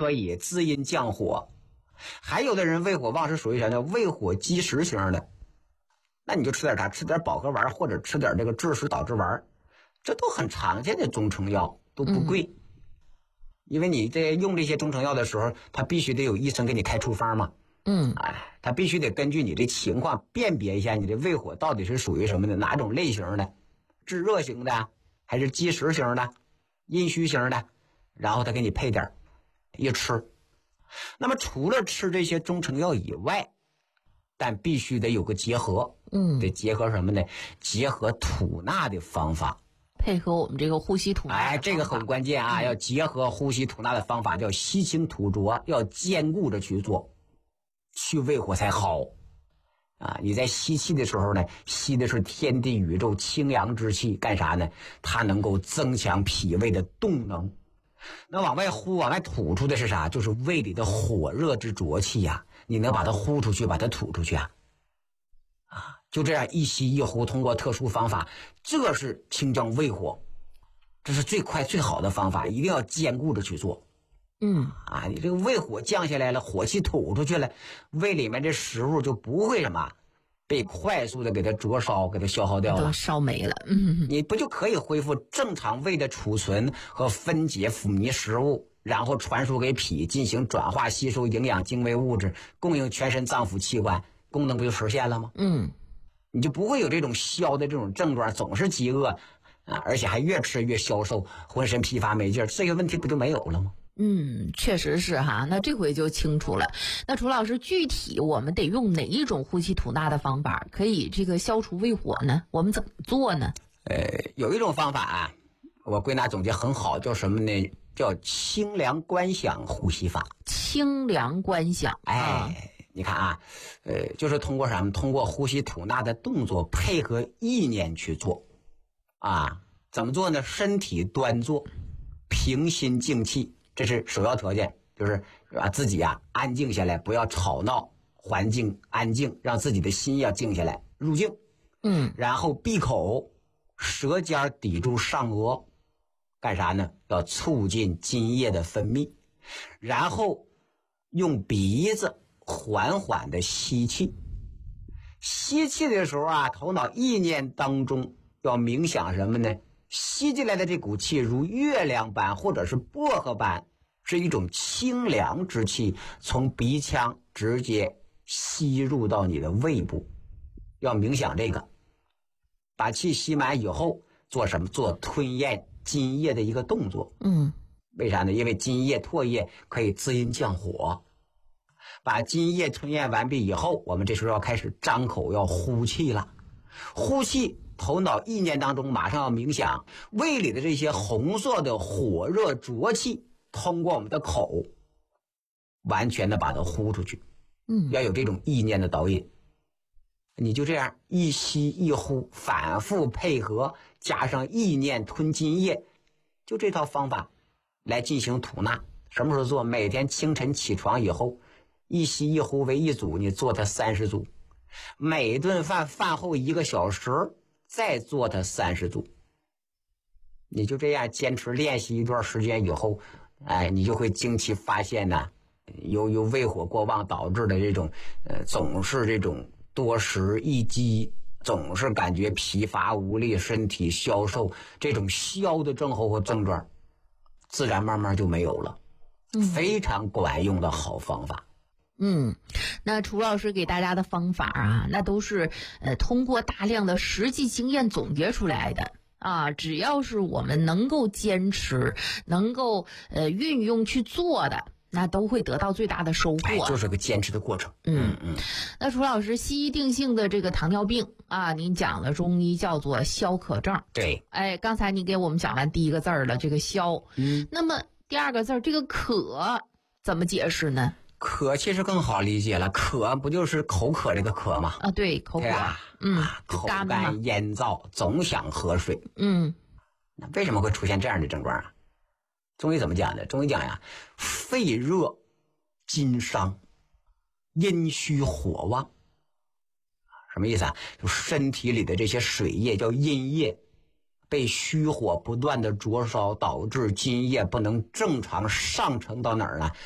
可以滋阴降火。还有的人胃火旺是属于啥呢？胃火积食型的，那你就吃点啥？吃点保和丸或者吃点这个治食导致丸，这都很常见的中成药，都不贵。因为你在用这些中成药的时候，他必须得有医生给你开处方嘛。他必须得根据你的情况辨别一下你的胃火到底是属于什么的，哪种类型的，炙热型的还是积食型的，阴虚型的，然后他给你配点一吃。那么除了吃这些中成药以外，但必须得有个结合，得结合什么呢？结合吐纳的方法， 配合我们这个呼吸吐纳。 这个很关键啊，要结合呼吸吐纳的方法，叫吸清吐浊，要兼顾着去做，去胃火才好啊。你在吸气的时候呢，吸的是天地宇宙清阳之气，干啥呢？它能够增强脾胃的动能。那往外呼往外吐出的是啥？就是胃里的火热之浊气呀，你能把它呼出去，把它吐出去啊，就这样一吸一呼，通过特殊方法，这是清降胃火，这是最快最好的方法，一定要兼顾着去做。你这个胃火降下来了，火气吐出去了，胃里面这食物就不会什么被快速的给它灼烧，给它消耗掉了， 都烧没了。 你不就可以恢复正常胃的储存和分解腐糜食物，然后传输给脾进行转化吸收营养精微物质，供应全身脏腑器官，功能不就实现了吗？你就不会有这种消的这种症状，总是饥饿而且还越吃越消瘦，浑身疲乏没劲儿，这个问题不就没有了吗？ 确实是哈，那这回就清楚了。那楚老师，具体我们得用哪一种呼吸吐纳的方法可以这个消除胃火呢？我们怎么做呢？ 有一种方法啊，我归纳总结很好，叫什么呢？叫清凉观想呼吸法。 清凉观想， 你看啊，就是通过什么？通过呼吸吐纳的动作配合意念去做怎么做呢？身体端坐，平心静气，这是首要条件，就是自己安静下来，不要吵闹，环境安静，让自己的心要静下来，入静。然后闭口，舌尖抵住上颚，干啥呢？要促进津液的分泌。然后用鼻子缓缓的吸气。吸气的时候头脑意念当中要冥想什么呢？吸进来的这股气如月亮般或者是薄荷般，是一种清凉之气，从鼻腔直接吸入到你的胃部。要冥想这个，把气吸满以后做什么？做吞咽津液的一个动作。为啥呢？因为津液唾液可以滋阴降火。把津液吞咽完毕以后，我们这时候要开始张口，要呼气了。呼气，头脑意念当中马上要冥想，胃里的这些红色的火热浊气通过我们的口完全的把它呼出去。要有这种意念的导引。你就这样一吸一呼，反复配合，加上意念吞津液，就这套方法来进行吐纳。什么时候做？每天清晨起床以后，一吸一呼为一组，你做它30组。每顿饭饭后1个小时再做它30组。你就这样坚持练习一段时间以后，你就会惊奇发现呢，由胃火过旺导致的这种总是这种多食易饥，总是感觉疲乏无力，身体消瘦，这种消的症候和症状自然慢慢就没有了。非常管用的好方法。 那楚老师给大家的方法那都是通过大量的实际经验总结出来的只要是我们能够坚持，能够运用去做的，那都会得到最大的收获。 就是个坚持的过程。 那楚老师，西医定性的这个糖尿病您讲了中医叫做消渴症。 对。 刚才你给我们讲完第一个字了，这个消。那么第二个字这个渴怎么解释呢？ 渴其实更好理解了，渴不就是口渴这个渴吗？ 对，口渴。 口干咽燥，总想喝水。那为什么会出现这样的症状中医怎么讲的？中医讲肺热津伤，阴虚火旺。什么意思就身体里的这些水液叫阴液，被虚火不断的灼烧，导致津液不能正常上升到哪儿呢？